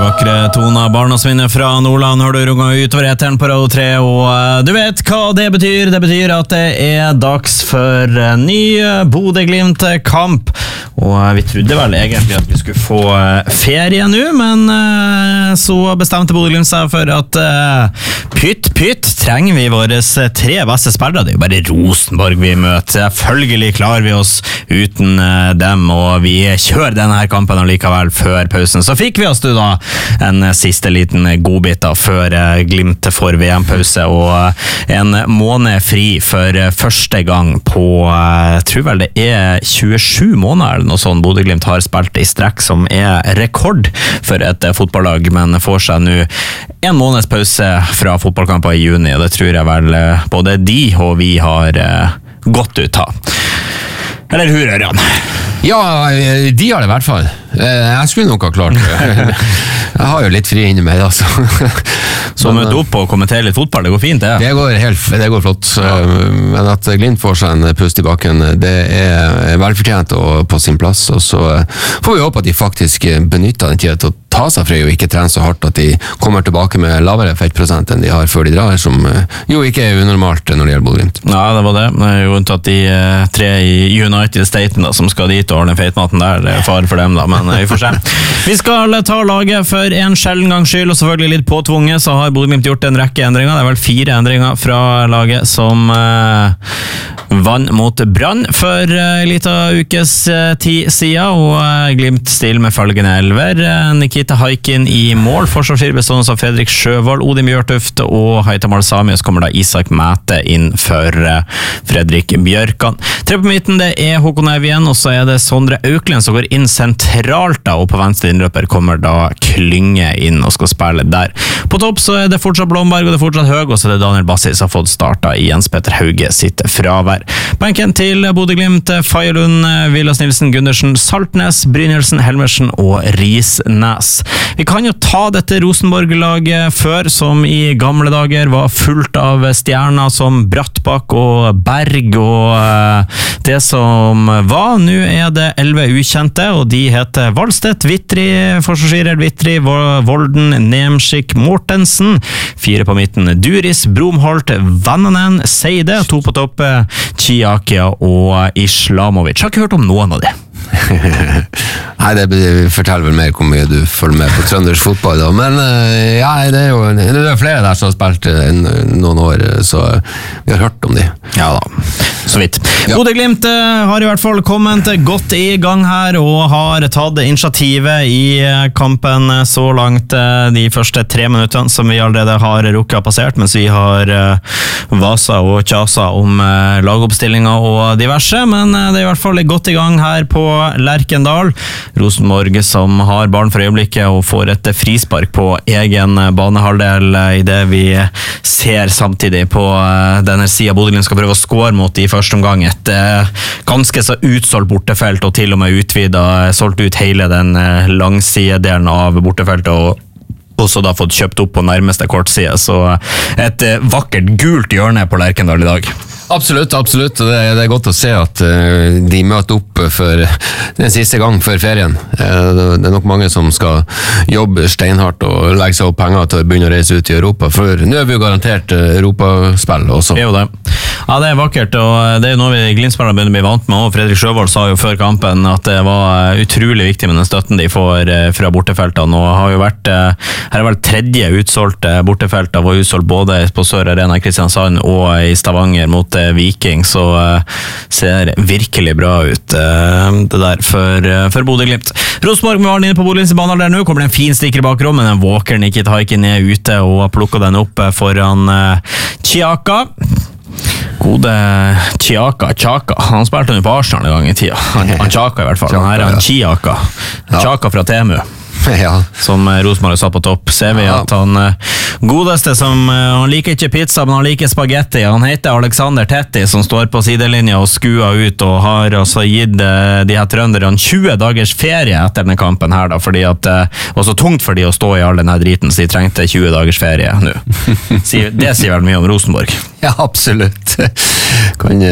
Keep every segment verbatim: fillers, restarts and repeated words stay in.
vakre toner, barndomsminner fra Nordland, hører du runga utover eteren på Radio tre, og du vet hva det betyr. Det betyr at det er dags for ny Bodø-Glimt-kamp, og vi trodde vel egentlig at vi skulle få ferie nå, men så bestemte Bodø-Glimt seg for at pytt, pytt, trenger vi våre tre beste spillere. Det er jo bare Rosenborg vi møter. Selvfølgelig klarer vi oss uten dem, og vi kjører denne her kampen allikevel før pausen. Så fikk vi oss du da en siste liten godbit da, før Glimt får V M-pause, og en måned fri for første gang på, jeg tror vel det er tjuesju måneder eller noe sånt Bodø-Glimt har spilt i strekk, som er rekord for et fotballag, men får seg nå en måneds pause fra fotballkamper i juni, og det tror jeg vel både de og vi har gått ut av. Eller hur, Ørjan? Ja, de har det i hvert fall. Jeg skulle nok ha klart det. Jeg har jo litt fri inni meg, altså. Så møte opp og kommentere litt fotball, det går fint, det? Det går, helt, det går flott. Ja. Men at Glimt får seg en pust i bakken, det er velfortjent og på sin plass. Og så får vi håpe at de faktisk benytter den tiden til å ta seg fri og ikke trene så hardt at de kommer tilbake med lavere fettprosent enn de har før de drar, som jo ikke er unormalt når det gjelder Bodø-Glimt. Ja, det var det. Det er jo unntatt de tre i United Staten da, som skal dit og ordne feitmaten der. Det er fare for dem da, men vi får se. Vi skal ta laget for en sjelden gangs skyld, og selvfølgelig litt påtvunget, så har Bodø-Glimt gjort en rekke endringer. Det er vel fire endringer fra laget som eh, vann mot Brann for en liten ukes eh, tid siden, og eh, Glimt stiller med følgende elver. Nikita Haikin i mål, forsvarsfire bestående av Fredrik Sjøvold, Odim Bjørtuft og Haitham Al-Sami, og så kommer da Isak Mæte inn for eh, Fredrik Bjørkan. Tre på midten, det er Håkon Evjen, og så er det Sondre Auklend som går inn sentralt da, og på venstre innløper kommer da Klynge inn og skal spille der. På topp så er det fortsatt Blomberg, og det er fortsatt Høg, og så er det Daniel Bassi som har fått starta i Jens Petter Hauge sitt fravær. Benken til Bodø-Glimt, Fajelund, Vilas Nilsen, Gundersen, Saltnes, Brynjelsen, Helmersen og Risnes. Vi kan jo ta dette Rosenborg-laget før, som i gamle dager var fullt av stjerner som Brattbakk og Berg og det som var. Nå er det elleve ukjente, og de heter Valstedt, Vittri, forsvarsfirer Vittri, Volden, Nemskik, Mortensen, fire på midten Duris, Bromholt, Vannanen, Seide, to på topp Chiakia og Islamovic. Jeg har ikke hørt om noen av det. Nei, det forteller vel mer hvor mye du følger med på trøndersk fotball da. Men ja, det er jo det er flere der som har spilt noen år, så vi har hørt om de. Ja da, så vidt. Ja. Bodø-Glimt har i hvert fall kommet godt i gang her og har tatt initiativet i kampen så langt de første tre minuttene som vi allerede har rukket passert, mens vi har vasa og tjasa om lagoppstillinger og diverse, men det er i hvert fall godt i gang her på Lerkendal. Rosenborg som har barn for øyeblikket og får et frispark på egen banehalvdel i det vi ser samtidig på denne siden. Bodø-Glimt skal prøve å score mot i første omgang. Et ganske så utsolgt bortefelt, og til og med utvidet, solgt ut hele den langsidedelen av bortefeltet, og også da fått kjøpt opp på nærmeste kortside. Så et vakkert gult hjørne på Lerkendal i dag. Absolutt, absolutt. Det er, det er godt å se at uh, de møter opp for den siste gang før ferien. Uh, det er nok mange som skal jobbe steinhardt og legge seg opp penger til å begynne å reise ut i Europa, for nå er vi jo garantert uh, Europaspill også. Det er jo det. Ja, det er vakkert, og det er jo noe vi Glimt-spillere begynner å bli vant med, og Fredrik Sjøvold sa jo før kampen at det var utrolig viktig med den støtten de får uh, fra bortefeltene, og har jo vært, uh, her er vel tredje utsolgt uh, bortefelt, var utsolgt både på Sør Arena i Kristiansand og i Stavanger mot Viking, så uh, ser virkelig bra ut uh, det der for, uh, for Bodø-Glimt. Rosenborg med Arne inne på Bodø-Glimts banen der nå, kommer det en fin stikker bak rommet, den våker Nikita Haikin ned ute og plukker den opp foran uh, Chiaka. Gode Chiaka, Chaka, han spilte jo på Arsenal en gang i tida, han, han Chaka i hvert fall, her er han Chiaka, Chaka fra Temu. Ja. Som Rosenborg har satt på topp. Ser vi at han godeste som, han liker ikke pizza, men han liker spagetti. Han heter Alexander Tetti, som står på sidelinja og skuer ut, og har altså gitt de her trønderne tjue dagers ferie etter denne kampen her da, fordi at det var så tungt for de å stå i all denne driten, så de trengte tjue dagers ferie nå. Det sier vel mye om Rosenborg. Ja, absolutt. Kan,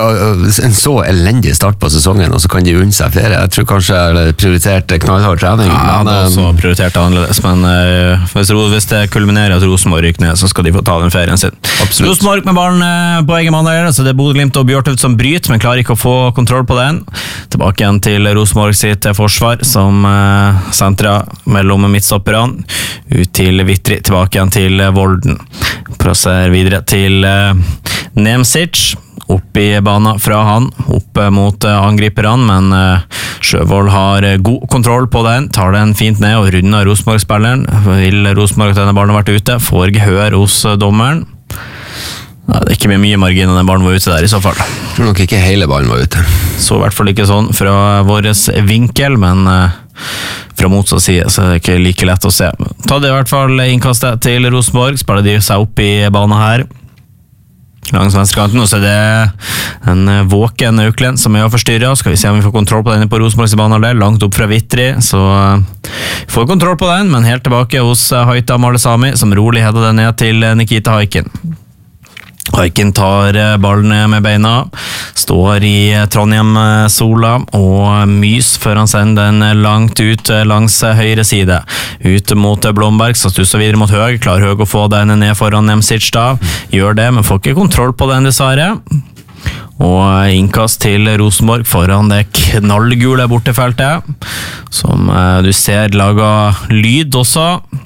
en så elendig start på sesongen, og så kan de unne seg ferie. Jeg tror kanskje jeg har prioritert knallhard trening Ja, jeg hadde også prioritert det annerledes, men uh, hvis, hvis det kulminerer at Rosenborg rykker ned, så skal de få ta den ferien sin. Absolutt. Rosenborg med ballen uh, på egen mann, så det er Bodø-Glimt og Bjørtuft som bryter, men klarer ikke å få kontroll på den. Tilbake igjen til Rosenborg sitt forsvar, som uh, sentrer mellom midtstopperne, ut til Vitri, tilbake igjen til Volden. Prosser videre til uh, Nemcic, opp i banen fra han, opp mot uh, angriperne, men uh, Sjøvold har uh, god kontroll på den, tar den fint ned og runder Rosenborg-spilleren. Vil Rosenborg at denne ballen har vært ute, får gehør hos uh, dommeren. Ja, det er ikke med mye margin når den ballen var ute der i så fall. Jeg tror nok ikke hele ballen var ute. Så i hvert fall ikke sånn fra våres vinkel, men uh, fra motsatt side så er det ikke like lett å se. Ta det i hvert fall innkastet til Rosenborg, spiller de seg opp i banen her. Langs venstrekanten, og så er det en våken Auklend som er å forstyrre. Skal vi se om vi får kontroll på den på Rosenborgs banehalvdel, langt opp fra Vitri, så vi får kontroll på den, men helt tilbake hos Haitham Alesami, som rolig header den ned til Nikita Haikin. Haikin tar ballen med beina, står i Trondheim-sola og mys før han sender den langt ut langs høyre side. Ut mot Blomberg, så stusser videre mot Høg. Klarer Høg å få den ned foran Nemcic da. Gjør det, men får ikke kontroll på den dessverre. Og innkast til Rosenborg foran det knallgule bortefeltet, som du ser lager lyd også.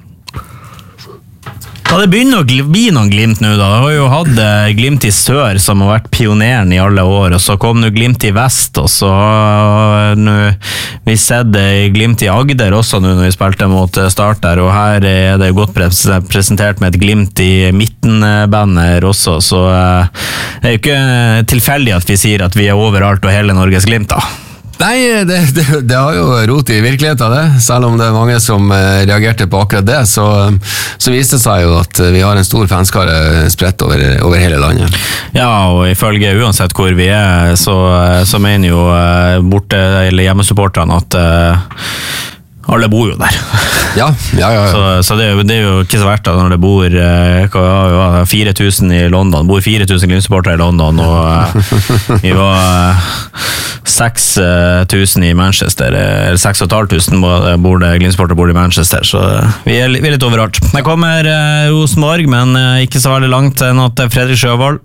Ja, det begynner å bli noen Glimt nå da. Det har jo hatt Glimt i sør som har vært pioneren i alle år, og så kom nå Glimt i vest, og så har vi sett Glimt i Agder også nå når vi spilte mot Start der, og her er det godt presentert med et Glimt i midtenbanner også, så det er jo ikke tilfeldig at vi sier at vi er overalt og hele Norges Glimt da. Nei, det, det, det har jo rot i virkeligheten det, selv om det er mange som eh, reagerte på akkurat det, så, så viste det seg jo at vi har en stor fanskare spredt over, over hele landet. Ja, og ifølge uansett hvor vi er, så, så mener jo borte, eller hjemmesupporterne at uh, alle bor jo der. Ja, ja, ja. ja. Så, så det, er jo, det er jo ikke så verdt da når det bor uh, fire tusen i London, bor fire tusen Glimt-supportere i London, og uh, vi var uh, seks tusen i Manchester, eller seks og et halvt tusen bor det Glimt-supportere bor i Manchester, så vi er, vi er litt overalt. Det kommer uh, Rosenborg, men uh, ikke så veldig langt enn at Fredrik Sjøvold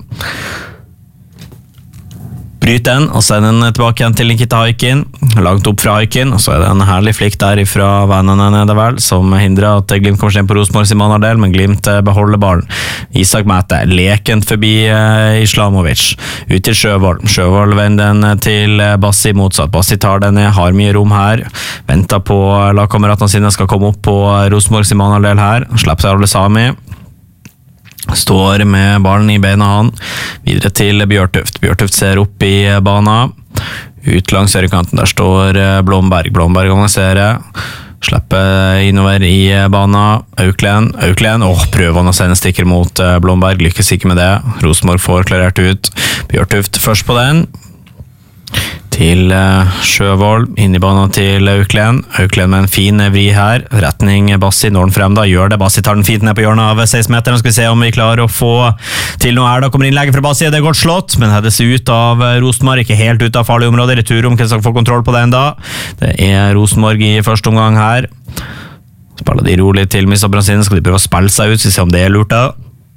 bryter den, og så er den tilbake igjen til Nikita Haikin, langt opp fra Haikin, og så er det en herlig flikk der fra vennene nedover, som hindrer at Glimt kommer seg inn på Rosenborgs manardel, men Glimt beholder ballen. Isak Mæte, lekent forbi uh, Islamovic, ut til Sjøvold. Sjøvold vender den til Bassi motsatt. Bassi tar den ned, har mye rom her, venter på lagkameratene sine skal komme opp på Rosenborgs manardel her, slipper seg Alesami. Står med ballen i beina han, videre til Bjørtuft. Bjørtuft ser opp i banen, ut langs høyrekanten, der står Blomberg. Blomberg avanserer, slipper innover i banen. Auklend, Auklend, åh, prøver han å sende stikker mot Blomberg, lykkes ikke med det. Rosenborg får klarert ut. Bjørtuft først på den, til Sjøvold, inn i banen til Auklend. Auklend med en fin vri her, retning Bassi, når den frem da, gjør det. Bassi tar den fint ned på hjørnet av seksten meter, nå skal vi se om vi klarer å få til noe her. Da kommer innlegget fra Bassi, det er godt slått, men hedes ut av Rosenborg, ikke helt ut av farlig område. Returom, hvem som får kontroll på den da? Det er Rosenborg i første omgang her. Spiller de rolig til missopperne sine, skal de prøve å spille seg ut, så vi ser om det er lurt da.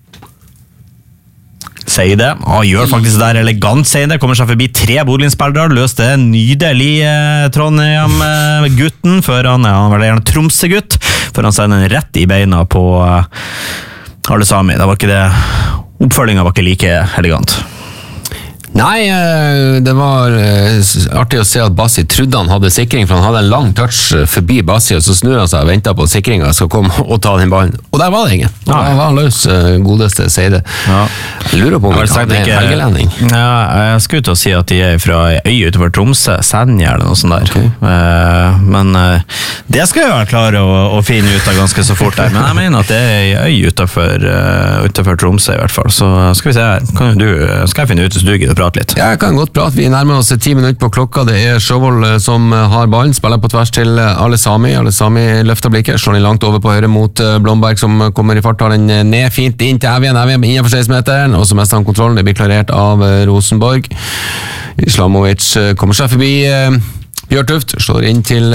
Sier det, ah, gjør faktisk det der elegant, sier det, kommer seg forbi tre Bodø-Glimt-spillere, løste nydelig eh, Trondheim-gutten, før han, ja, han var gjerne Tromsø-gutt, før han sender den rett i beina på eh, Alesami. Da var ikke det, oppfølgingen var ikke like elegant. Nei, det var artig å se at Bassi trodde han hadde sikring, for han hadde en lang touch forbi Bassi, og så snur han seg og ventet på at sikringen skal komme og ta den ballen. Og der var det ingen. Da var han løs, godeste Seide. Ja. Jeg lurer på om han er en helgelending. Ja, jeg skulle ut og si at de er fra øy utenfor Tromsø, Senja eller noe sånt der. Okay. Men det skal jeg være klar å, å finne ut av ganske så fort der. Men jeg mener at det er en øy utenfor, utenfor Tromsø i hvert fall. Så skal vi se her. Kan du, skal jeg finne ut hvis du gidder litt. Ja, jeg kan godt prate. Vi nærmer oss ti minutter på klokka. Det er Sjøvold som har ballen, spiller på tvers til Alesami. Alesami løfter blikket, slår den langt over på høyre mot Blomberg, som kommer i fart, tar den ned fint inn til Evjen. Evjen innenfor seksten meteren, og så mest han kontrollen. Det blir klarert av Rosenborg. Islamovic kommer seg forbi Bjørtuft slår inn til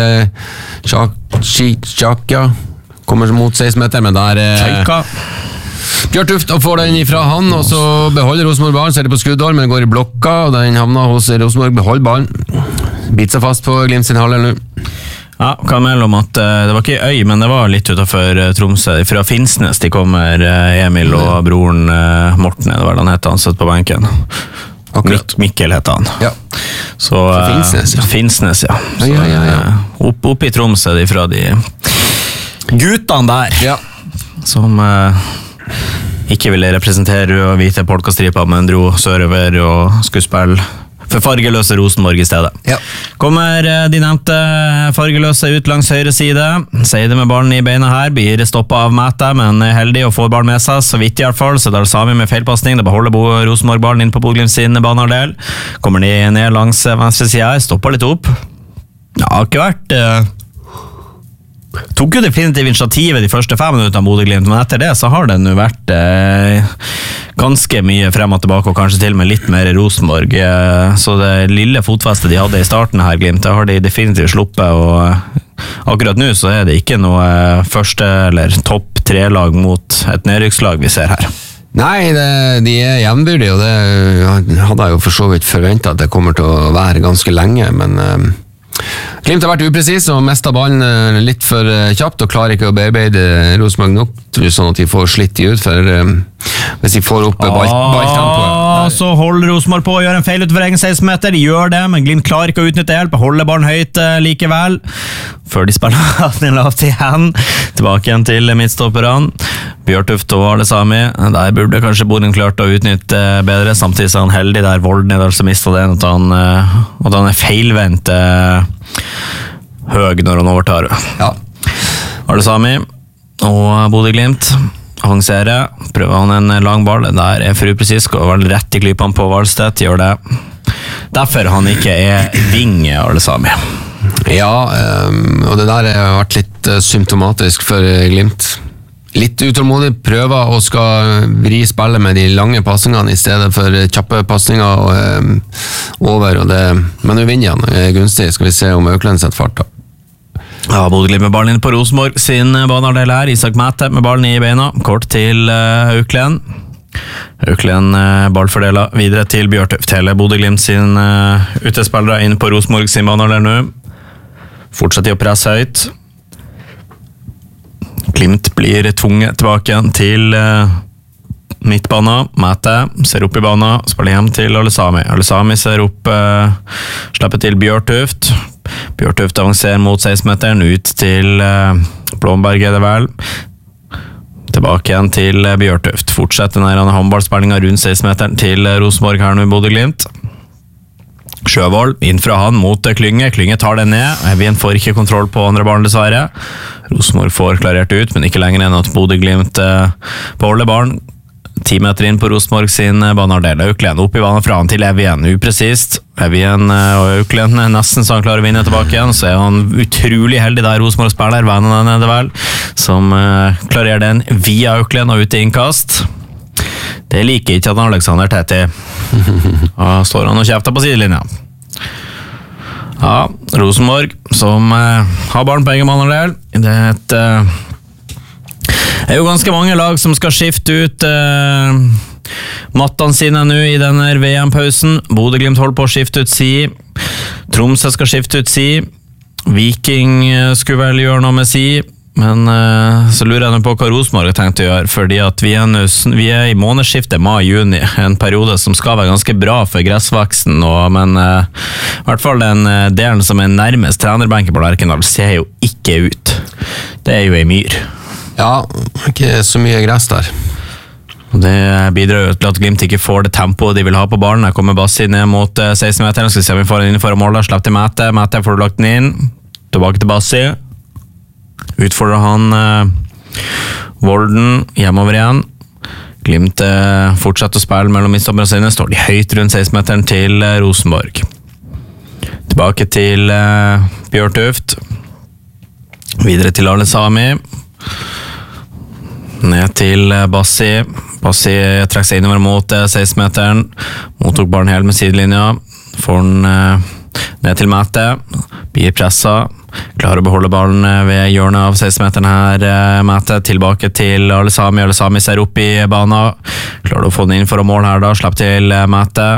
Chaka, kommer mot seksten meter, men der Tjeika. Bjørtuft og får den ifra han, og så beholder Rosenborg ballen, ser det på skuddår, men går i blokka, og den havner hos Rosenborg, beholder ballen, biter seg fast på Glimt sin halvdel nå. Ja, kan melde om at uh, det var ikke øy, men det var litt utenfor uh, Tromsø. Fra Finnsnes de kommer uh, Emil og broren uh, Morten, det var det han het, han satt på benken. Mik Mikkel heter han. Ja. Så, uh, Finnsnes, ja. Finnsnes, ja. Så, ja, ja, ja. Uh, opp, opp i Tromsø, de fra de guttene der, ja. som uh, ikke ville representere og hvite polkastripa, men dro sørover og skulle spille for fargeløse Rosenborg i stedet. Ja. Kommer de nevnte fargeløse ut langs høyre side. Sier det med ballen i beina her, blir stoppet av Mæta, men er heldig og får ballen med seg, så vidt i hvert fall, så det er Sami med feilpassning. Det beholder Rosenborg ballen inn på Bodø/Glimt sin banehalvdel. Kommer de ned langs venstre side her, stopper litt opp. Ja, har ikke vært... Uh tok jo definitivt initiativet de første fem minutter av Bodø/Glimt, men etter det så har det nå vært eh, ganske mye frem og tilbake, og kanskje til og med litt mer Rosenborg. Eh, så det lille fotfestet de hadde i starten her, Glimt, det har de definitivt sluppet, og akkurat nå så er det ikke noe første eller topp tre-lag mot et nedrykkslag vi ser her. Nei, det, de er jevnbyrdige, og det hadde jeg jo for så vidt forventet at det kommer til å være ganske lenge, men... Eh Glimt har vært upresis og mestet ballen litt for kjapt og klarer ikke å bearbeide Rosenborg nok, sånn at de får slitt de ut, for um, hvis de får opp ball, balltempoet. Ah, så holder Rosenborg på å gjøre en feil ut for egen seksten meter, de gjør det, men Glimt klarer ikke å utnytte hjelp, holder ballen høyt uh, likevel, før de spiller den lavt igjen, tilbake igjen til midtstopperne. Bjørtuft og Arle Sami, der burde kanskje Bodø klart å utnytte bedre, samtidig er han heldig der Volden altså mistet det, at han, at han er feilvendt høg når han overtar. Ja. Arle Sami og Bodø/Glimt avanserer, prøver han en lang ball, der er for upresis, går vel rett i klypene på Valstedt, gjør det. Derfor han ikke er vinge, Arle Sami. Ja, og det der har vært litt symptomatisk for Glimt. Litt utålmodig, prøver og skal vri spillet med de lange passingene i stedet for kjappe passinger og, um, over, og det, men nå vinner han, er gunstig. Skal vi se om Auklend setter fart da. Ja, Bodø/Glimt med ballen inn på Rosenborg sin banehalvdel her, Isak Mæte med ballen i beina, kort til uh, Auklend. Auklend uh, ballfordeler videre til Bjørtuft, hele Bodø/Glimt sin uh, utespillere inn på Rosenborg sin banehalvdel nå. Fortsetter å presse høyt. Glimt blir tvunget tilbake igjen til uh, midtbana. Mæte ser opp i bana, spiller hjem til Arle Sami. Arle Sami ser opp, uh, slipper til Bjørtuft. Bjørtuft avanserer mot seksten meteren, ut til uh, Blomberg er det vel. Tilbake igjen til uh, Bjørtuft. Fortsetter denne håndballspillinga rundt seksten meteren til uh, Rosenborg her nå i Bodø/Glimt. Sjøvold, inn fra han mot Klynge. Klynge tar den ned. Evjen får ikke kontroll på andre ballen dessverre. Rosenborg får klarert ut, men ikke lenger enn at Bodø/Glimt uh, beholder ballen. Ti meter inn på Rosenborg sin banehalvdel. Auklend opp i banen fra han til Evjen. Upresist. Evjen uh, og Auklend nesten så han klarer å vinne tilbake igjen. Så er han utrolig heldig der Rosenborg spiller. Vennen er det vel, som uh, klarer den via Auklend og ut i innkast. Det liker ikke at Alexander Tetti. Da står han og kjefter på sidelinja. Ja, Rosenborg som eh, har barn på egen banehalvdel. Det er et eh, det er jo ganske mange lag som skal skifte ut eh, mattene sine nå i denne V M-pausen. Bodø/Glimt holder på å skifte ut si. Tromsø skal skifte ut si. Viking skulle vel gjøre noe med si. Men uh, så lurer jeg nå på hva Rosenborg har tenkt å gjøre, fordi at vi er, nå, vi er i månedsskiftet mai-juni, en periode som skal være ganske bra for gressvaksen, og, men uh, i hvert fall den uh, delen som er nærmest trenerbenken på Lerkendal ser jo ikke ut. Det er jo en myr. Ja, ikke så mye gress der. Det bidrar jo til at Glimt ikke får det tempoet de vil ha på ballen. Jeg kommer Bassi ned mot uh, seksten meter, skal vi se om vi får den inn foran målet, slipper til Mæte, Mæte får du lagt den inn, tilbake til Bassi. Utfordrer han eh, Volden hjemover igjen. Glimt eh, fortsetter å spille mellom midtstopperne sine. Står de høyt rundt seksten meteren til eh, Rosenborg. Tilbake til eh, Bjørtuft. Videre til Arle Sami. Ned til eh, Bassi. Bassi trekker seg innover mot eh, seksten meteren. Mottok ballen helt med sidelinja. Får den... Eh, ned til Mæte, blir presset, klarer å beholde ballen ved hjørnet av seksten-meteren her, Mæte tilbake til Alesami, Alesami ser opp i banen, klarer å få den inn for å mål her da, slapp til Mæte.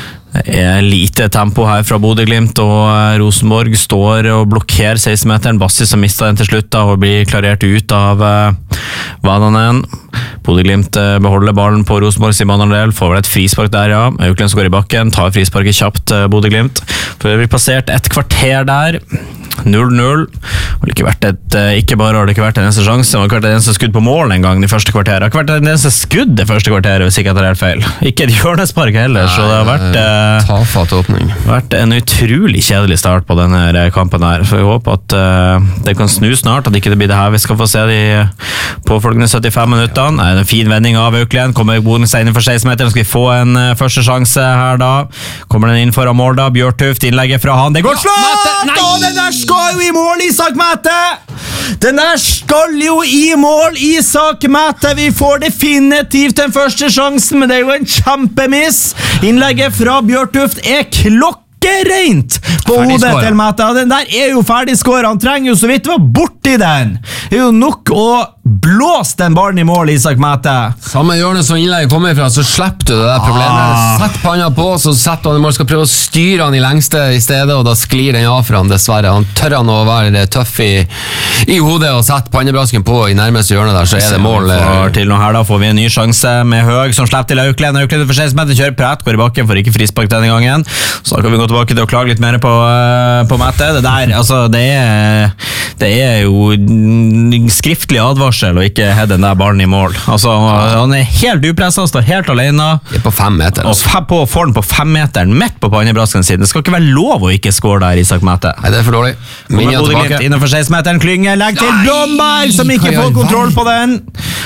Det er lite tempo her fra Bodø/Glimt, og Rosenborg står og blokkerer seksten-meteren. Bassi som mistet den til slutt da, og blir klarert ut av uh, Vananen. Bodø/Glimt uh, beholder ballen på Rosenborg sin banehalvdel, får vel et frispark der, ja. Auklend som går i bakken, tar frisparket kjapt uh, Bodø/Glimt. For det blir passert et kvarter der. null null. Det har ikke vært et, ikke bare har det ikke vært en eneste sjanse, det har ikke vært en eneste skudd på mål en gang de første kvarteret. Det har ikke vært en eneste skudd det første kvarteret, hvis ikke jeg tar helt feil. Ikke et hjørnespark heller, så det har vært, eh, tafatt åpning. vært en utrolig kjedelig start på denne kampen her. Så jeg håper at eh, det kan snu snart, at ikke det blir det her. Vi skal få se de påfølgende syttifem minuttene. Det er en fin vending av Auklend, kommer Bodø seg inn for seksten-meteren, skal vi få en uh, første sjanse her da. Kommer den inn foran mål da, Bjørtuft, innlegget fra han, det går slått! Og den der skal jo i mål, Isak Mæte! Den der skal jo i mål, Isak Mæte! Vi får definitivt den første sjansen, men det er jo en kjempemiss. Innlegget fra Bjørtuft er klokkereint på hodet til Mæte. Den der er jo ferdig skåret, han trenger jo så vidt var borti den. Det er jo nok å blås den ballen i mål, Isak Mæte. Samme hjørne som innlegget kommer ifra, så slipper du det der problemet. Ah. Sett panna på, så setter han i mål, skal prøve å styre han i lengste i stedet, og da sklir den av for han, dessverre. Han tør han å være tøff i, i hodet og sette pannebrasken på i nærmeste hjørne der, så er det mål. For til nå her da får vi en ny sjanse med Høg som slipper til Auklend. Auklend for seksten meter, kjører prett, går i bakken, får ikke frispark denne gangen. Så da kan vi gå tilbake til å klage litt mer på, på Mæte. Det der, altså, det er, det er jo skriftlig advarsel og ikke hedde den der ballen i mål. Altså, han er helt upresset, står helt alene. Det er på fem meter. Altså. Og på får den på femmeteren, midt på pannebrasken sin. Det skal ikke være lov å ikke skåre der, Isak Mæte. Nei, det er for dårlig. Kommer Bodø/Glimt innenfor seksten-meteren, Klynge, legg til Blomberg, som ikke får kontroll på den.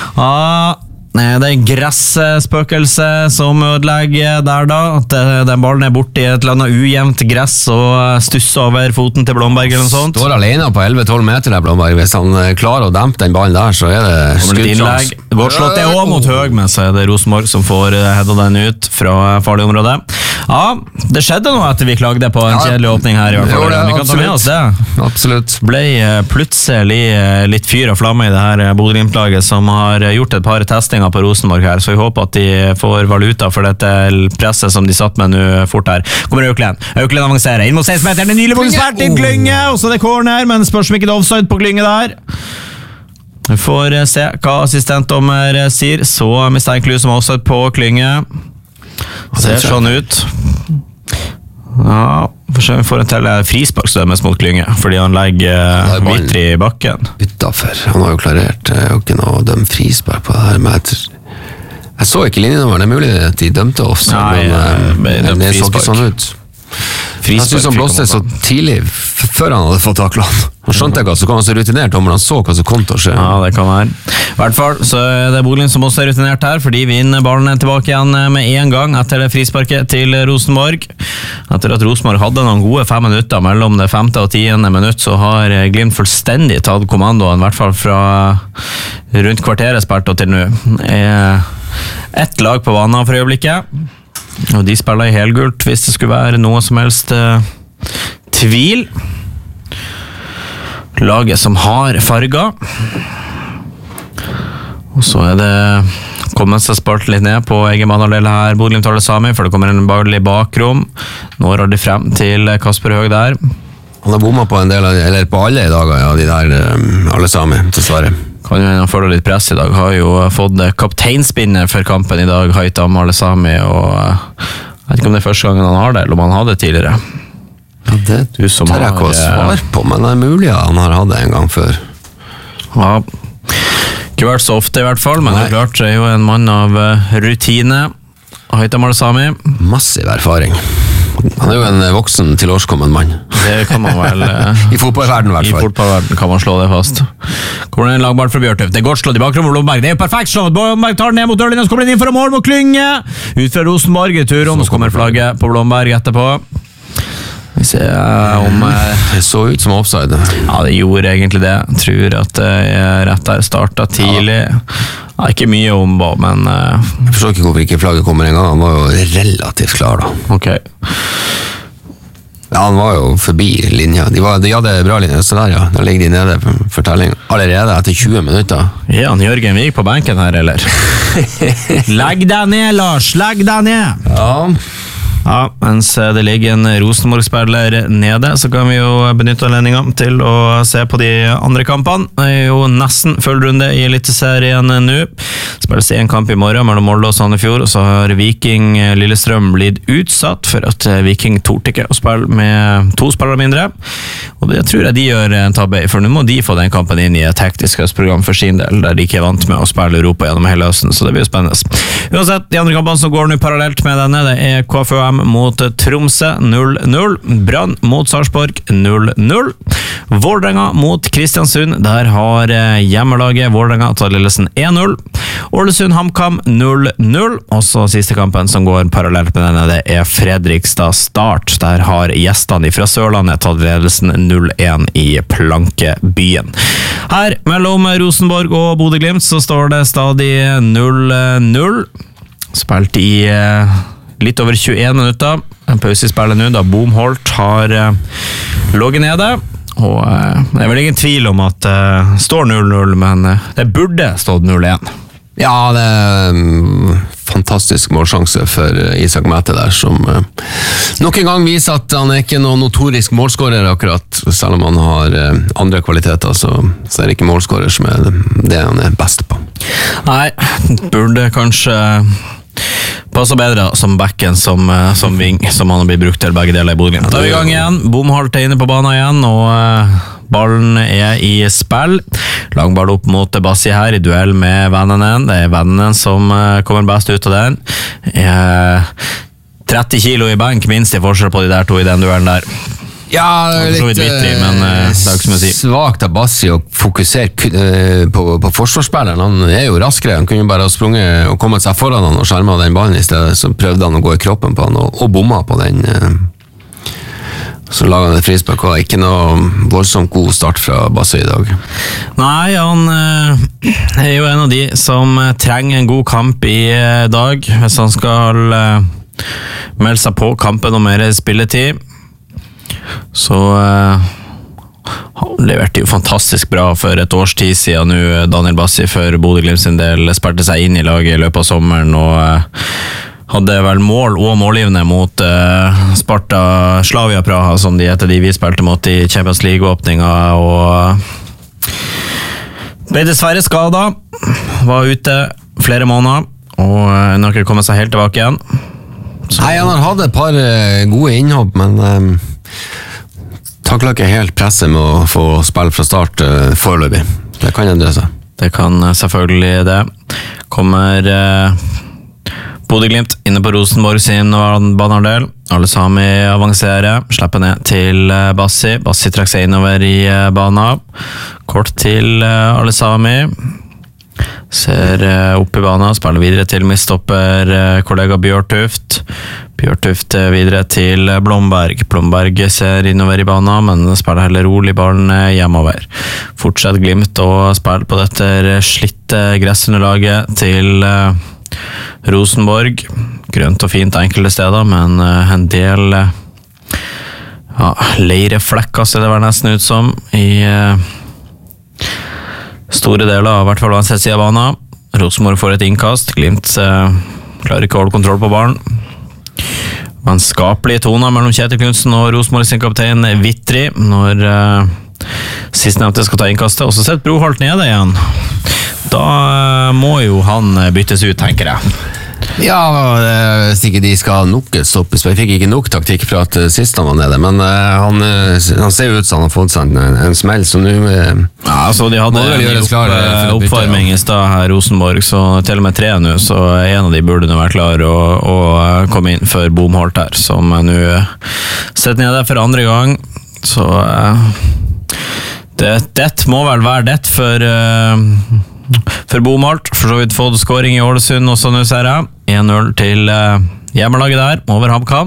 Ja, det er gressspøkelse som ødelegger der da, at den ballen er borte i et eller annet ujevnt gress og stusser over foten til Blomberg eller noe sånt. Står alene på elleve tolv meter der, Blomberg. Hvis han klarer å dempe den ballen der, så er det skuddsjans. Godt slått det også mot Høg, men så er det Rosenborg som får hedda den ut fra farlig område. Ja, det skjedde noe etter vi klagde på en kjedelig åpning her i hvert fall. Vi kan ta med oss det. Absolutt. Ble plutselig litt fyr og flamme i det her Bodø/Glimt-laget som har gjort et par testinger på Rosenborg her, så vi håper at de får valuta for dette presset som de satt med nå fort her. Kommer Auklend. Auklend avanserer inn mot seksten-meteren, en nylig bonusvært til Klynge, og så er det corner, men spørs om ikke det er offside på Klynge der. Vi får se hva assistentdommer sier, så mistenkelig som offside på Klynge. Ser sånn ut. Ja, for så vi får en til frisparksdømmes mot Klynge, fordi han legger Vitri i bakken. Utenfor. Han har jo klarert. Det er jo ikke noe å dømme frispark på det her. Men jeg, jeg så ikke linjenummeren. Det er mulig at de dømte offside, men, men, men det så ikke sånn ut. Jeg synes han blåste så tidlig før han hadde fått taklet han. Han skjønte ikke, så kom han så rutinert om, men han så hva som kom til å skje. Ja, det kan være. I hvert fall så er det Bodø som også er rutinert her, fordi vi vinner ballen tilbake igjen med en gang etter det frisparket til Rosenborg. Etter at Rosenborg hadde noen gode fem minutter mellom det femte og tiende minutt, så har Glimt fullstendig tatt kommandoen, i hvert fall fra rundt kvarteret spilt og til nå. Ett lag på banen for øyeblikket, og de spiller i helgult hvis det skulle være noe som helst uh, tvil. Laget som har farger. Og så er det kommet seg spart litt ned på egen banehalvdel her, Bodø/Glimt Alesami, for det kommer en ball i bakrom. Nå har de frem til Kasper Høg der. Han har bommet på en del, eller på alle i dag, ja, de der um, Alesami, dessverre. Kan jo han føle litt press i dag, har jo fått kapteinspinnet for kampen i dag, Haitam Alesami, og jeg vet ikke om det er første gangen han har det, eller om han hadde det tidligere. Ja, det tør jeg ikke å svare på, men det er mulig at han har hatt det en gang før. Ja, ikke vært så ofte i hvert fall, men det er klart, det er jo en mann av rutine, Haitam Alesami. Massiv erfaring. Han er jo en voksen tilårskommen mann. Det kan man vel... I fotballverden i hvert fall. I fotballverden kan man slå det fast. Kommer det en langball fra Bjørtuft. Det er godt slått i bakgrunnen for Blomberg. Det er jo perfekt slått. Blomberg tar den ned mot dørlinjen, så kommer den inn for å mål mot Klynge. Ut fra Rosenborg i turen, og så kommer flagget på Blomberg etterpå. Vi ser om... Det så ut som offside. Ja, det gjorde egentlig det. Jeg tror at det er rett der startet tidlig. Ja, ikke mye om, men... Jeg forstår ikke hvorfor ikke flagget kommer en gang. Han var jo relativt klar da. Ok. Ja, han var jo forbi linja. De, var, de hadde bra linje, så der, ja. Da ligger de nede for, for telling. Allerede etter tjue minutter. Ja, han Jørgen Vik på benken her, eller? Legg deg ned, Lars! Legg deg ned! Ja. Ja, mens det ligger en Rosenborg-spiller nede, så kan vi jo benytte anledningen til å se på de andre kampene. Det er jo nesten full runde i Eliteserien nå. Spilles en kamp i morgen mellom Molde og Sandefjord, og så har Viking Lillestrøm blitt utsatt for at Viking torde ikke å spille med to spillere mindre. Og det tror jeg de gjør en tabbe, for nå må de få den kampen inn i et hektisk høstprogram for sin del, der de ikke er vant med å spille Europa gjennom hele høsten, så det blir jo spennende. Uansett, de andre kampene som går nå parallelt med denne, det er K F U M mot Tromsø null null, Brann mot Sarpsborg null null, Vålerenga mot Kristiansund, der har hjemmelaget Vålerenga tatt ledelsen én null, Ålesund HamKam null null, og så siste kampen som går parallelt med denne, det er Fredrikstad Start, der har gjestene fra Sørlandet tatt ledelsen null én i Plankebyen. Her mellom Rosenborg og Bodø/Glimt så står det stadig null null, spilt i litt over tjueen minutter, en pause i spillet nå, da Bomholt har uh, logget nede, og uh, det er vel ingen tvil om at det uh, står null null, men uh, det burde stått null én. Ja, det er um, fantastisk målsjanse for Isak Mæthe der, som uh, nok en gang viser at han er ikke noen notorisk målskårer akkurat, selv om han har uh, andre kvaliteter, så, så er det ikke målskårer som er det han er best på. Nei, burde kanskje passer bedre som backen som, som ving, som han har blitt brukt til begge deler i Bodø. Da er vi i gang igjen. Bomholt er inne på banen igjen, og uh, ballen er i spill. Langball opp mot Bassi her, i duell med vennene. Det er vennene som uh, kommer best ut av den. Uh, tretti kilo i benk, minst i forskjell på de der to i den duellen der. Ja, litt vittig, men, uh, si. svagt av Bassi å fokusere uh, på, på forsvarsspilleren. Han er jo raskere, han kunne bare ha sprunget og kommet seg foran han og skjermet den ballen i stedet, så prøvde han å gå i kroppen på han og, og bomma på den. Uh, så laget han et frispark, og ikke noe voldsomt god start fra Bassi i dag. Nei, han uh, er jo en av de som uh, trenger en god kamp i uh, dag, hvis han skal uh, melde seg på kampen om mer spilletid. Så uh, han leverte jo fantastisk bra for et års tid siden nå, Daniel Bassi, for Bodø/Glimt sin del, spilte seg inn i laget i løpet av sommeren og uh, hadde vel mål og målgivende mot uh, Sparta Slavia Praha, som de heter, de vi spilte mot i Champions League-åpninga, og ble dessverre skadet, var ute flere måneder, og uh, nå har ikke kommet seg helt tilbake igjen. Så. Nei, han har hatt et par uh, gode innhopp, men um takler ikke helt presset med å få spille fra start uh, foreløpig. Det kan endre seg. Det kan uh, selvfølgelig det. Kommer uh, Bodø/Glimt inne på Rosenborg sin banehalvdel. Alle Sami avanserer, slipper ned til uh, Bassi. Bassi trekker seg innover i uh, banen. Kort til uh, Alle Sami. Ser uh, opp i banen, spiller videre til midtstopper uh, kollega Bjørtuft. Bjørtuft uh, videre til uh, Blomberg. Blomberg ser innover i banen, men spiller heller rolig ballen uh, hjemover. Fortsett Glimt å spille på dette slitte gressunderlaget til uh, Rosenborg. Grønt og fint enkelte steder, men uh, en del uh, ja, leireflekker ser det vel nesten ut som i uh, store deler av hvert fall venstre siden av banen. Rosenborg får et innkast. Glimt eh, klarer ikke å holde kontroll på ballen. Vennskapelige toner mellom Kjetil Knudsen og Rosenborg sin kaptein Vitri når eh, sistnevnte skal ta innkastet. Og så setter Broholt nede igjen. Da eh, må jo han byttes ut, tenker jeg. Ja, hvis ikke de skal nok stoppes. Jeg fikk ikke nok taktikk fra at sist han var nede, men uh, han, han ser jo ut som han har fått seg en, en smell, så nå uh, ja, altså, de hadde en opp, uh, oppvarming i stad her i Rosenborg, så til og med tre nå, så en av de burde nå være klar å, å komme inn for Bomholt her, som nå uh, setter nede for andre gang, så uh, det, det må vel være det for uh, for Bomholt. For så vidt fått scoring i Ålesund også nå, ser jeg én null til uh, hjemmelaget der over HamKam.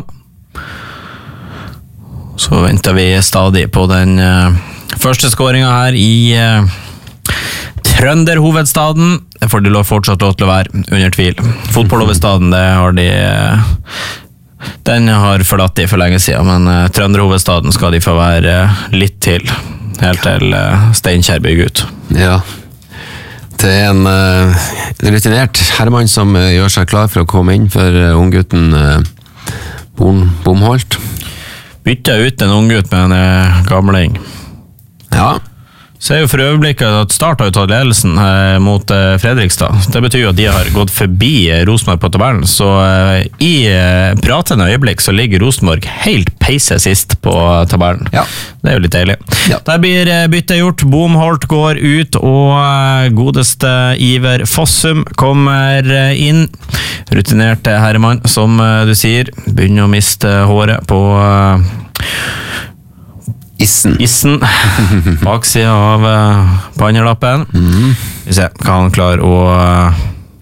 Så venter vi stadig på den uh, første scoringen her i uh, Trønderhovedstaden. Det får de lov fortsatt lov til å være under tvil. Fotballhovedstaden, det har de uh, Den har forlatt de for lenge siden, men uh, Trønderhovedstaden skal de få være uh, litt til, helt til uh, Steinkjer bygger ut. Ja, det er en uh, rutinert herremann som uh, gjør seg klar for å komme inn for uh, unggutten uh, Bomholt. Bytta ut en unggutt med en uh, gamling. Ja. Så er jo for øyeblikket at Start har jo tatt ledelsen eh, mot eh, Fredrikstad. Det betyr jo at de har gått forbi eh, Rosenborg på tabellen, så eh, i eh, pratende øyeblikk så ligger Rosenborg helt peise sist på tabellen. Ja. Det er jo litt deilig. Ja. Der blir eh, byttet gjort, Bomholt går ut, og eh, godeste Iver Fossum kommer eh, inn. Rutinerte herremann, som eh, du sier, begynner å miste håret på... Eh, Issen. Issen. Baksida av uh, pannelappen. Mm. Vi ser hva han klarer å uh,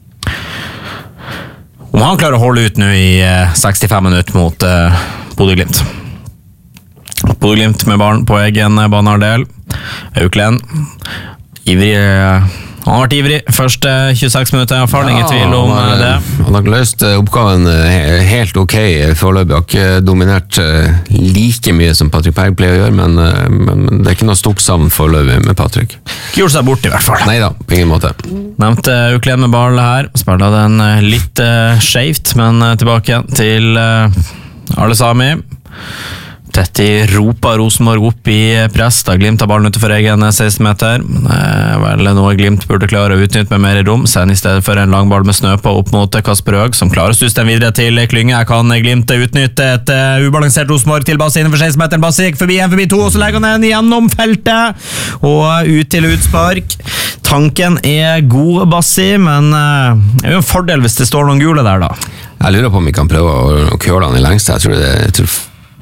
om han klarer å holde ut nå i uh, sekstifem minutter mot uh, Bodø-Glimt. Bodø-Glimt med barn på egen banehalvdel. Auklend. Ivrig. Uh, han har vært ivrig. Første tjueseks minutter, jeg har ingen tvil om han har, det. Han har løst oppgaven helt ok foreløpig. Har ikke dominert like mye som Patrick Berg pleier å gjøre, men, men det er ikke noe stort savn foreløpig med Patrick. Ikke gjort seg bort i hvert fall. Neida, på ingen måte. Nevnte Auklend med ball her. Spiller den litt uh, skjevt, men uh, tilbake til uh, Arle Sami. Tett i Europa Rosenborg opp i press, da Glimt har ballen utenfor egen seksten meter. Eh, vel noe Glimt burde klare å utnytte med mer rom, sen i stedet for en lang ball med snø på opp mot Kasper Høeg, som klarer å stusse den videre til Klynge. Her kan Glimt utnytte et uh, ubalansert Rosenborg til Bassi innenfor seksten meter. Bassi gikk forbi en, forbi to, og så legger han den gjennom feltet, og ut til utspark. Tanken er god, Bassi, men uh, det er jo en fordel hvis det står noen gule der, da. Jeg lurer på om vi kan prøve å, å køle han i lengste. Jeg tror det jeg tror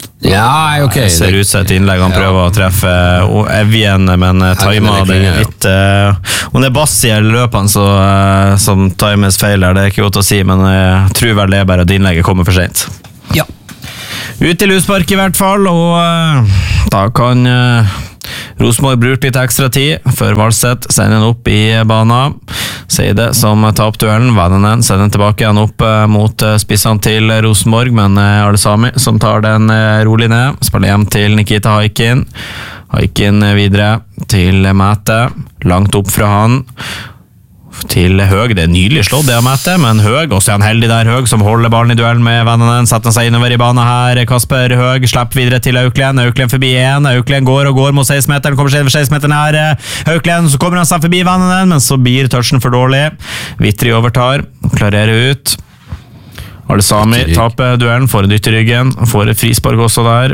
Ja, ok. Det ser ut som et innlegg han prøver å treffe Evjen, men timer det litt uh, om det er Bassi eller løpene så, uh, som times feil her, det er ikke godt å si, men jeg tror vel det er bare at innlegget kommer for sent. Ja. Ut til utspark i hvert fall, og uh, da kan uh, Rosenborg bruker litt ekstra tid før Valseth sender den opp i banen. Seide som tar opp duellen, Vananen sender den tilbake igjen opp uh, mot uh, spissene til Rosenborg, men uh, Arle Sami som tar den uh, rolig ned, spiller hjem til Nikita Haikin. Haikin uh, videre til Mæte, langt opp fra han til Høeg. Det er nydelig slått det av Mæte, men Høeg, også er han heldig der, Høeg som holder ballen i duellen med Vananen, setter seg innover i banen her. Kasper Høeg slipper videre til Auklend, Auklend forbi en, Auklend går og går mot seksten meteren, kommer seg over seksten meteren her, Auklend, så kommer han seg forbi Vananen, men så blir touchen for dårlig. Vitri overtar, klarerer ut. Arle Sami taper duellen, får en dytt i ryggen, får et frispark også der.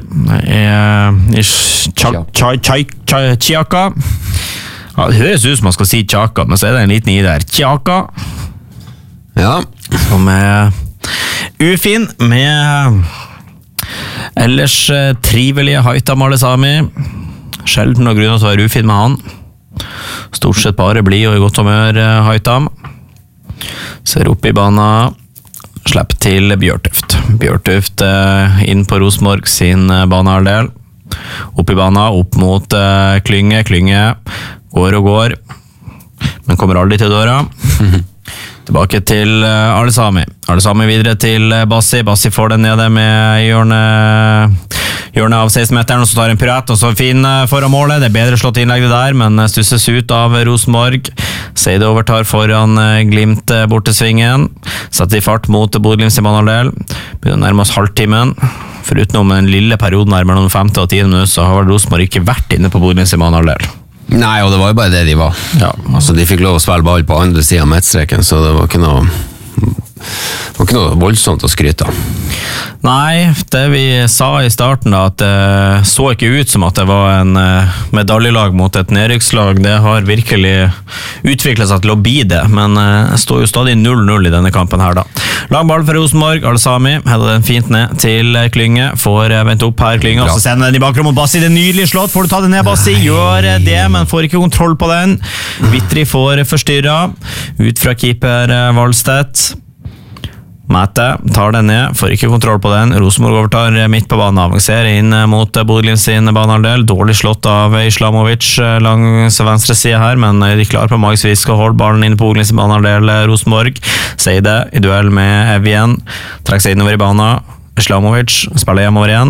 Chiaka. Ja, det høres ut som man skal si Chaka, men så er det en liten i der. Chaka. Ja. Som er ufin med ellers trivelige Haitam Arle Sami. Sjelden noen grunn til å være ufin med han. Stort sett bare blid og i godt humør Haitam. Ser opp i banen. Slipp til Bjørtuft. Bjørtuft inn på Rosenborg sin banehalvdel. Opp i banen, opp mot uh, Klynge. Klynge går og går, men kommer aldri til døra. Tilbake til uh, Arle Sami. Arle Sami videre til uh, Bassi. Bassi får den nede med hjørnet, hjørnet av seksten meteren, og så tar en piruett, og så fin uh, foran målet. Det er bedre slått innlegg det der, men uh, stusses ut av Rosenborg. Seide overtar foran uh, Glimt uh, bortesvingen. Setter i fart mot Bodø-Glimt i banehalvdel. Begynner nærmest halvtimen. Foruten den lille perioden her mellom femte og tiende minutt, så har Rosenborg ikke vært inne på Bodø-Glimt i banehalvdel. Nei, og det var jo bare det de var. Ja. Altså, de fikk lov å spille ball på andre siden av midtstreken, så det var ikke noe det var ikke noe voldsomt å skryte av. Nei, det vi sa i starten da, at det så ikke ut som at det var en medaljelag mot et nedrykkslag. Det har virkelig utviklet seg til å bli det, men det står jo stadig null null i denne kampen her da. Lang ball fra Rosenborg, Arle Sami hadde den fint ned til Klynge, får vent opp her Klynge, og så sender den i bakrom mot Bassi. Det er nydelig slått, får du ta det ned Bassi? Gjør det, men får ikke kontroll på den. Vitri får forstyrret, ut fra keeper Valstedt. Mæte tar den ned, får ikke kontroll på den. Rosenborg overtar midt på banen, avanserer inn mot Bodø-Glimt sin banehalvdel. Dårlig slått av Islamovic langs venstre side her, men de klarer på magisk vis å holde ballen inn på Bodø-Glimt sin banehalvdel. Rosenborg Seide i duell med Evjen, trekker seg innover i banen. Islamovic spiller hjemover igjen.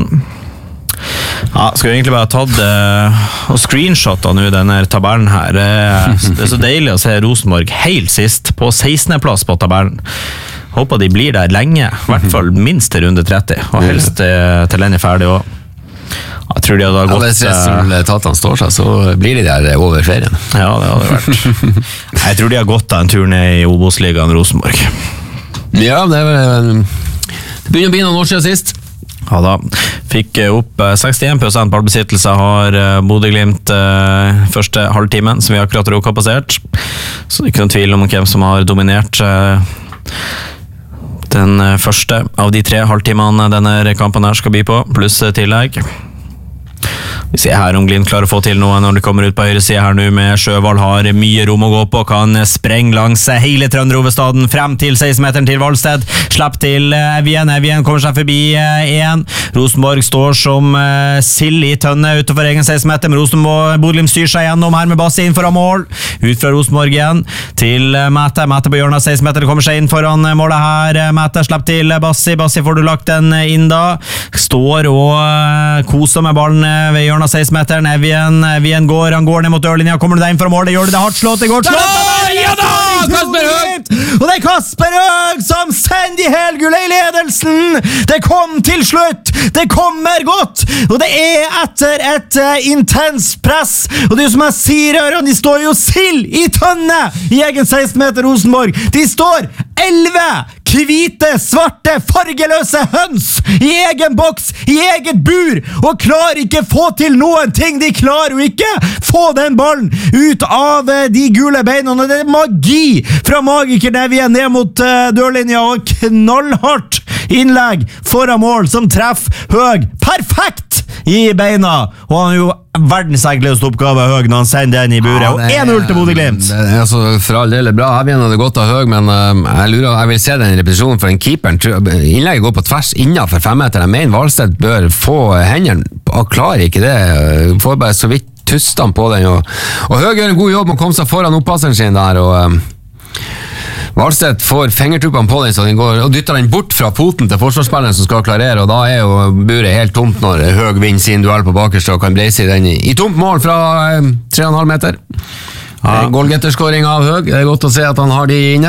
Ja, skal vi egentlig bare ha tatt uh, og screenshotta nå denne tabellen her. Det er så deilig å se Rosenborg helt sist på sekstende plass på tabellen. Håper de blir der lenge, i hvert fall minst til runde tretti, og helst uh, til den er ferdig også. Jeg tror de hadde gått... Ja, hvis resultatene står seg, så blir de der over ferien. Ja, det hadde vært. Jeg tror de har gått en tur ned i Obos-ligaen Rosenborg. Ja, det, er, det begynner å bli noen år siden sist. Ja da, fikk opp sekstien prosent ballbesittelse har Bodø/Glimt uh, første halvtimen, som vi akkurat har passert. Så det er ikke noen tvil om hvem som har dominert uh, den første av de tre halvtimene denne kampen her skal by på, pluss tillegg. Vi ser her om Glimt klarer å få til noe når de kommer ut på høyre side her nå med Sjøvald har mye rom å gå på, kan spreng langs hele Trønderovestaden frem til seksten-meteren til Valsted, slapp til Evjen, Evjen kommer seg forbi en. Rosenborg står som uh, sild i tønne utenfor egen seksten-meter, men Rosenborg Bodø/Glimt styrer seg gjennom her med Bassi inn foran mål, ut fra Rosenborg igjen til uh, Mette, Mette på hjørnet av seksten-meter, kommer seg inn foran målet her, Mette slapp til Bassi, Bassi får du lagt den inn da, står og uh, koser med ballen ved hjørnet av seksten-meteren, Evjen, Evjen går, han går ned mot dørlinja, kommer du deg inn for mål, det gjør det, det er hardt slått, det går slått, ja da, Kasper Høeg, og det er Kasper Høeg som sender de helgule i ledelsen, det kom til slutt, det kommer godt, og det er etter et uh, intens press, og det er som jeg sier, Øren, de står jo sild i tønne i egen seksten-meter Rosenborg, de står elleve hvite, svarte, fargeløse høns i egen boks, i eget bur, og klarer ikke få til noen ting, de klarer jo ikke få den ballen ut av de gule beina, og det er magi fra magikeren Evjen ned mot uh, dørlinja, og knallhardt innlegg foran mål som treffer Høeg perfekt i beina, og han er jo verdens enkleste oppgave Høeg når han sender den i buret, ja, og en null til Bodø/Glimt. Det er altså for all del bra, Evjen hadde gått av Høeg, men uh, jeg lurer, jeg vil se den repetisjonen for en keeperen, innlegget går på tvers innenfor fem meter, jeg mener Valsted bør få hendene, og klarer ikke det, får bare så vidt tustene på den, og, og Høeg gjør en god jobb med å komme seg foran opppasseren sin der, og um, Valsted får fingertuppene på den så den går, og dytter den bort fra foten til forsvarsspilleren som skal klarere, og da er jo buret helt tomt når Høeg vinner sin duell på bakerste og kan breise den i, i tomt mål fra eh, tre komma fem meter. Ja. Goalgetterskåring av Høeg, det er godt å se at han har de inne.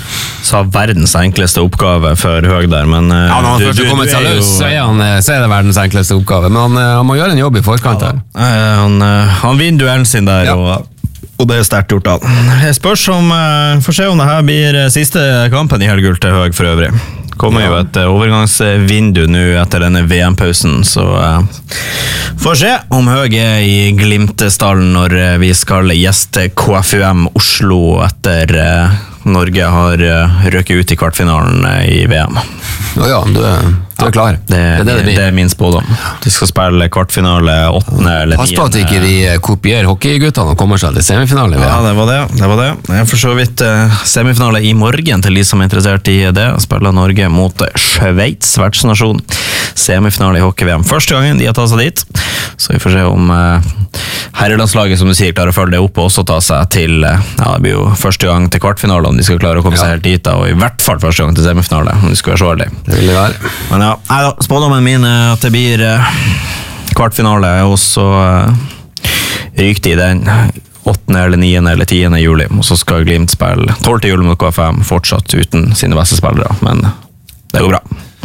Så verdens enkleste oppgave for Høeg der, men uh, ja, når han først kommer seg løs, så er, han, så er det verdens enkleste oppgave, men han, han må gjøre en jobb i forkant her. Ja, han, han vinner duellen sin der, ja. og Og det er sterkt gjort da. Jeg spørs om, uh, får se om det her blir siste kampen i helgult til Høeg for øvrig. Kommer ja. jo et uh, overgangsvindu nå etter denne V M-pausen, så uh, får se om Høeg er i Glimtestallen når uh, vi skal gjeste K F U M Oslo etter uh, Norge har uh, røket ut i kvartfinalen uh, i V M. Ja, ja, du er, du er klar. Det, det, det, det, det er min spådom. De skal spille kvartfinale åttende eller niende. Pass på at ikke de kopierer hockeyguttene og kommer seg til semifinale. Ja, det var det. det var det. Jeg får så vidt uh, semifinale i morgen til de som er interessert i det. Spiller Norge mot Schweiz, vertsnasjon. Semifinale i hockey-V M. Første gangen de har tatt seg dit. Så vi får se om uh, herrelandslaget, som du sier, klarer å følge det opp og også ta seg til, uh, ja, det blir jo første gang til kvartfinale om de skal klare å komme ja. seg helt dit, og i hvert fall første gang til semifinale, om de skal være så ærlig. Det vil det være. Men ja, nei da, spådommen min er at det blir uh, kvartfinale, og så uh, ryker de i den åttende eller niende eller tiende juli, og så skal Glimt spille tolvte juli mot K F M, fortsatt uten sine beste spillere, men det går bra.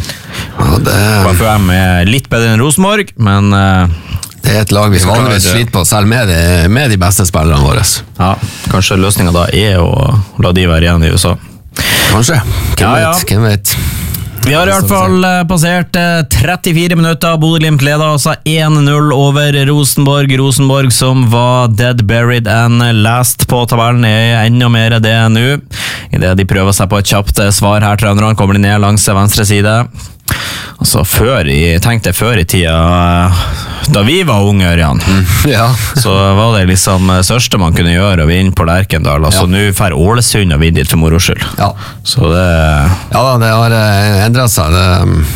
Ja, det... K F M er litt bedre enn Rosenborg, men uh, det er et lag vi vanligvis sliter på, selv med de, med de beste spillerne våre. Ja, kanskje løsningen da er å la de være igjen i U S A. Kanskje, hvem ja, ja. vet, hvem vet. Vi har i hvert fall passert trettifire minutter. Bodø/Glimt leder altså én null over Rosenborg. Rosenborg som var dead, buried and last på tabellen er enda mer det nå. I det de prøver seg på et kjapt svar her, trønderne kommer de ned langs venstre side. Altså før i, tenkte jeg før i tida da vi var unge, Ørjan, mm, ja. så var det liksom største man kunne gjøre å vinne på Lerkendal, altså ja. Nå fer Ålesund og vinne dit for moro skyld. Ja. Så det... Ja da, det har endret seg. Det,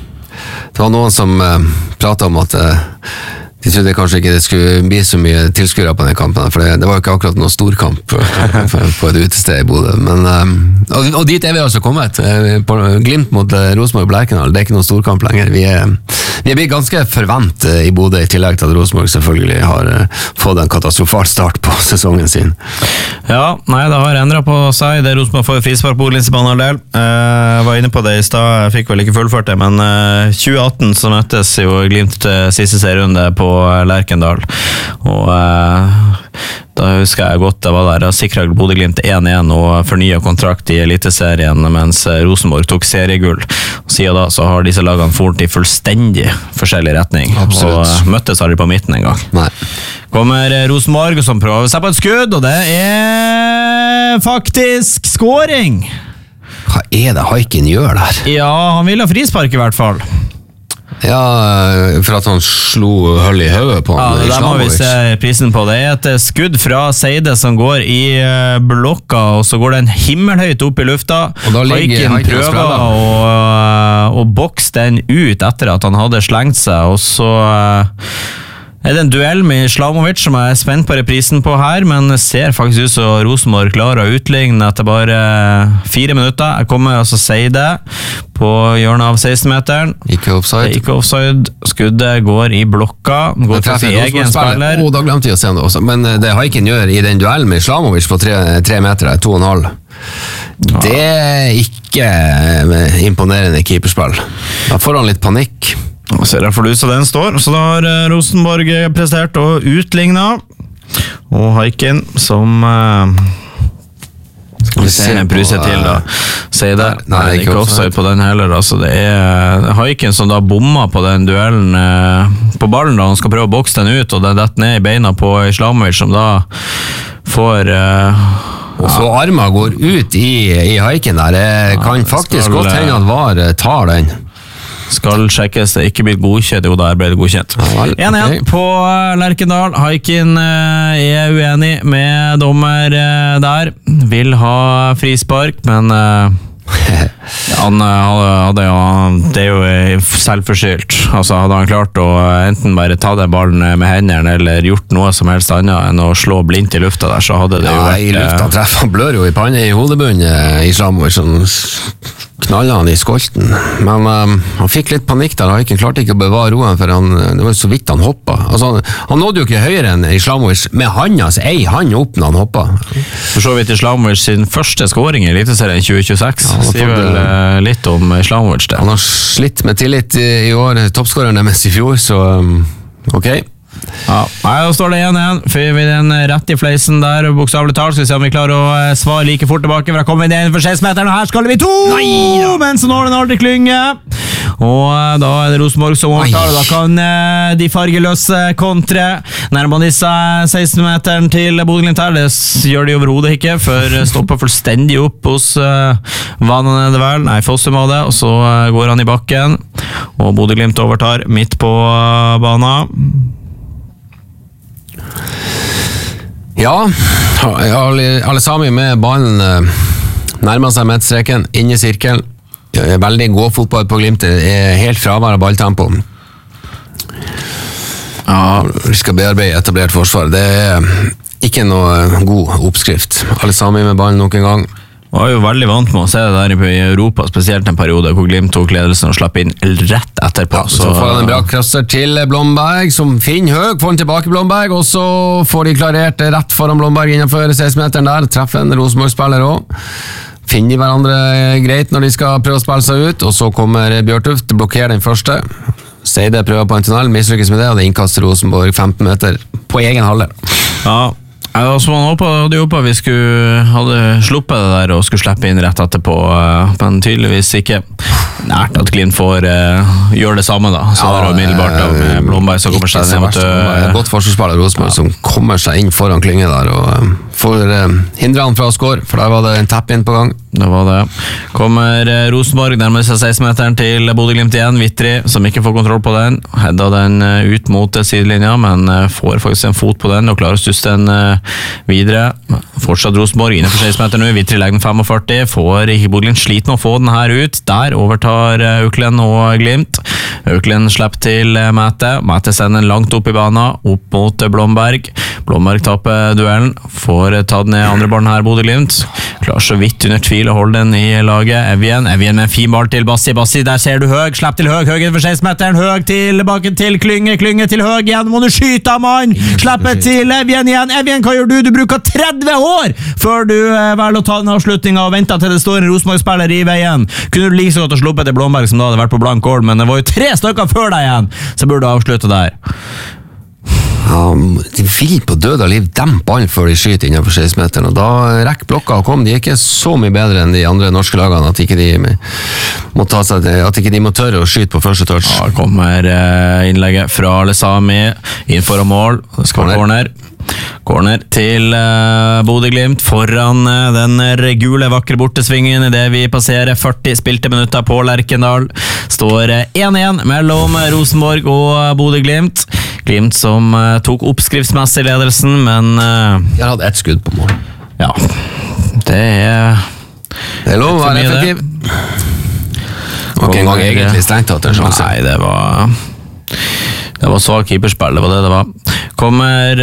det var noen som uh, pratet om at uh, de trodde kanskje ikke det skulle bli så mye tilskuere på den kampen, for det, det var jo ikke akkurat noen storkamp på, på et utested i Bodø, men uh, Og, og dit er vi altså kommet. På Glimt mot Rosenborg og Lerkendal. Det er ikke noen storkamp lenger. Vi er, vi er blitt ganske forvent i Bodø, i tillegg til at Rosenborg selvfølgelig har fått en katastrofal start på sesongen sin. Ja, nei, det har endret på seg. Det er Rosenborg får frispark på Bodø banehalvdel. Jeg uh, var inne på det i stad, jeg fikk vel ikke fullført det, men uh, tjue atten så møttes jo Glimt uh, siste serierunde på Lerkendal. Og uh, da husker jeg godt det var der og sikret Bodø Glimt én én og fornyet kontrakt i Eliteserien, mens Rosenborg tok seriegull. Siden da så har disse lagene fort i fullstendig forskjellig retning. Absolutt. Og møttes aldri på midten en gang. Nei. Kommer Rosenborg som prøver seg på et skudd, og det er faktisk scoring! Hva er det Haikin gjør der? Ja, han vil ha frispark i hvert fall. Ja, for at han slo hull i høyet på han. Ja, der må vi se prisen på. Det er et skudd fra Seide som går i blokka, og så går den himmelhøyt opp i lufta. Og da ligger Haikin prøver å, å bokse den ut etter at han hadde slengt seg, og så er det en duell med Slamovic som jeg er spent på reprisen på her, men ser faktisk ut som Rosenborg klarer å utligne etter bare fire minutter. Jeg kommer altså Seide på hjørnet av seksten-meteren. Ikke offside. Ikke offside. Skuddet går i blokka. Går til sin egen spiller. Å, da glemte jeg å se det også. Men det Haikin gjør i den duellen med Slamovic på tre, tre meter, to og en halv, ja. Det er ikke imponerende keeperspill. Da får han litt panikk. Og ser jeg for lus av den står, så da har Rosenborg prestert og utlignet, og Haikin som uh, skal vi se en bruse til da sier det, nei, nei det er ikke offside på den heller, altså det er Haikin som da bommer på den duellen uh, på ballen da, han skal prøve å bokse den ut, og den detter ned i beina på Islamovic som da får uh, og så ja. Arma går ut i, i Haikin der, det kan ja, faktisk skal, godt hende at VAR tar den. Skal sjekkes, det er ikke blitt godkjent, jo der ble det godkjent. én én okay. På Lerkendal. Haikin er uenig med dommer der, vil ha frispark, men han hadde jo, det er jo selvforskyldt. Altså hadde han klart å enten bare ta den ballen med hendene eller gjort noe som helst annet enn å slå blindt i lufta der, så hadde det jo vært... Ja, i lufta treffer han blør jo i panne i hodebunnen i Slamovic, sånn knallet han i skolten, men um, han fikk litt panikk der, Haikin klarte ikke å bevare roen, for han, det var så vidt han hoppet. Altså, han, han nådde jo ikke høyere enn Islamovic med handa, så ei han opp når han hoppet. For så vidt Islamovic sin første scoring i Eliteserien tjue tjueseks, ja, sier vel uh, litt om Islamovic det. Han har slitt med tillit i, i år, toppskåreren deres i fjor, så um, ok. Ja, nei, da står det én én, fyrer vi den rett i fleisen der, bokstavelig talt, skal vi se om vi klarer å svare like fort tilbake, for da kommer vi inn for seksten-meteren, og her skal vi to, Nei, men så når den aldri klynge, og da er det Rosenborg som overtar, og da kan eh, de fargeløse kontre, nærmere disse seksten-meteren til Bodø Glimt her, det gjør de overhodet ikke, for stopper fullstendig opp hos eh, Vannet Nedevel, nei, Fossum av det, og så eh, går han i bakken, og Bodø Glimt overtar midt på uh, banen. Ja, Alesami med ballen nærmer seg midtstreken, inn i sirkel. Veldig god fotball på Glimt, er helt fravær av balltempo. Ja, vi skal bearbeide etablert forsvar. Det er ikke noe god oppskrift. Alesami med ballen nok en gang. Jeg var jo veldig vant med å se det der i Europa, spesielt en periode hvor Glimt tok ledelsen og slapp inn rett etterpå. Ja, så, så får han en bra krasser til Blomberg, som finner høy, får han tilbake Blomberg, og så får de klarert rett foran Blomberg innenfor seksten-meteren der, treffer en Rosenborg-spiller også. Finner de hverandre greit når de skal prøve å spille seg ut, og så kommer Bjørtuft, blokkerer den første. Seide prøver på en tunnel, mislykkes med det, og det innkaster Rosenborg femten meter på egen halvdel. Ja, altså man håpet, hadde jo håpet vi skulle hadde sluppet det der og skulle slippe inn rett etterpå, men tydeligvis ikke. Nært at Glimt får uh, gjøre det samme da, så ja, er det umiddelbart da med Blomberg som kommer seg ned mot uh, godt forsvarsspiller Rosenborg ja. Som kommer seg inn foran klynge der og uh, får uh, hindre han fra å score, for der var det en tapp inn på gang. Det var det. Kommer uh, Rosenborg nærmere seg seksten-meteren til Bodø Glimt igjen, Vitri som ikke får kontroll på den, hedda den uh, ut mot sidelinja, men uh, får faktisk en fot på den og klarer å stusse den uh, videre. Fortsatt Rosenborg innenfor seksten-meteren nå, Vitri legger den femogførti, får ikke Bodø Glimt sliten å få den her ut, der overtar Auklend og Glimt. Auklend slipper til Mæte, Mæte sender den langt opp i banen, opp mot Blomberg. Blomberg taper duellen, får tatt ned andre barn her Bodø Glimt. klarer så vidt under tvil å holde den i laget. Evjen, Evjen med en fin ball til Bassi, Bassi, der ser du Høg, slapp til Høg, Høg innenfor seksten-meteren, Høg tilbake til Klynge, Klynge til Høg igjen, må du skyte mann, slappe til Evjen igjen, Evjen, hva gjør du? Du bruker tretti år før du eh, velger å ta den avslutningen og vente til det står en Rosenborg-spiller i veien. Kunne du like så godt å sluppe til Blomberg som da hadde vært på blank gård, men det var jo tre stykker før deg igjen, så burde du avslutte der. Ja, de vil på død og liv dempe ballen før de skyter innenfor seksten-meteren, og da rekker blokka å komme. De er ikke så mye bedre enn de andre norske lagene, at ikke de må, ta seg, at ikke de må tørre å skyte på første touch. Ja, kommer innlegget fra Lesami, inn foran mål, det skal være corner. Corner til uh, Bodø-Glimt foran uh, den gule vakre bortesvingen i det vi passerer førti spilte minutter på Lerkendal. Står én én uh, mellom Rosenborg og Bodø-Glimt. Glimt som uh, tok oppskriftsmessig ledelsen, men uh, de har hatt ett skudd på mål. Ja, det er det er lov å være effektiv. Det var ikke engang egentlig strengt tatt en sjanse. Nei, det var det var svag keeperspill, det var det det var. Kommer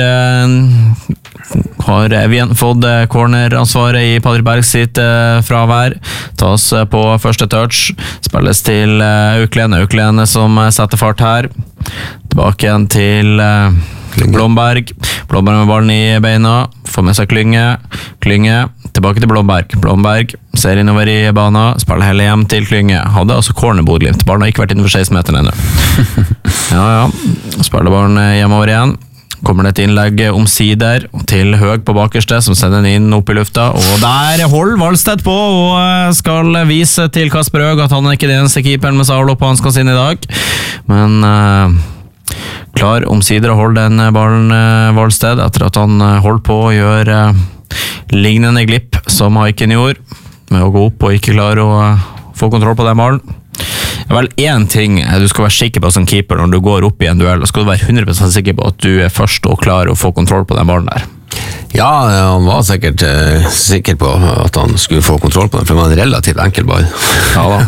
uh, har Evjen fått corneransvaret i Padri Berg sitt uh, fravær. Tas uh, på første touch, spilles til uh, Auklend, Auklend som uh, setter fart her. Tilbake igjen til uh, Blomberg. Blomberg med ballen i beina, får med seg Klynge. Klynge, tilbake til Blomberg. Blomberg ser innover i bana, spiller hele hjem til Klynge. Hadde altså corner Bodø-Glimt. Ballen har ikke vært innenfor seksten-meteren ennå. Ja, ja. Spiller ballen hjemover igjen. Kommer det et innlegg omsider til Høg på bakerste, som sender den inn opp i lufta, og der holder Valstedt på og skal vise til Kasper Høg at han er ikke den eneste keeperen med Savlo på han skal sin i dag, men uh, klar omsider å holde den ballen uh, Valstedt, etter at han uh, holdt på å gjøre uh, lignende glipp som Haiken gjorde, med å gå opp og ikke klare å uh, få kontroll på den ballen. Vel, en ting du skal være sikker på som keeper når du går opp i en duell, skal du være hundre prosent sikker på at du er først og klar å få kontroll på den ballen der. Ja, han var sikkert uh, sikker på at han skulle få kontroll på den, for det var en relativt enkel ball. Ja da.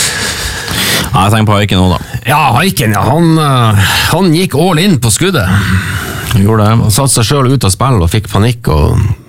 Ja, jeg tenker på Haiken nå da. Ja, Haiken, ja, han, uh, han gikk all in på skuddet. Han gjorde det. Han satt seg selv ut av spill og fikk panikk, og